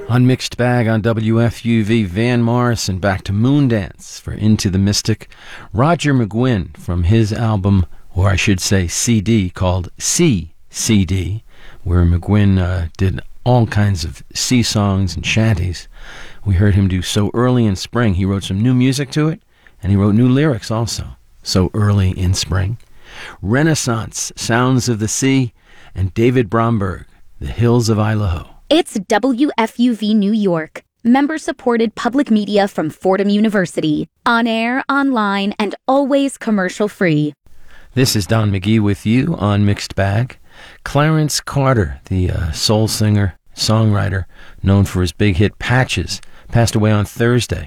On Mixed Bag on WFUV, Van Morrison back to Moondance for Into the Mystic. Roger McGuinn from his album, or I should say CD, called CCD, where McGuinn did all kinds of sea songs and shanties. We heard him do So Early in Spring. He wrote some new music to it, and he wrote new lyrics also. So Early in Spring. Renaissance, Sounds of the Sea, and David Bromberg, The Hills of Idaho. It's WFUV New York, member-supported public media from Fordham University. On air, online, and always commercial-free. This is Don McGee with you on Mixed Bag. Clarence Carter, the soul singer, songwriter, known for his big hit Patches, passed away on Thursday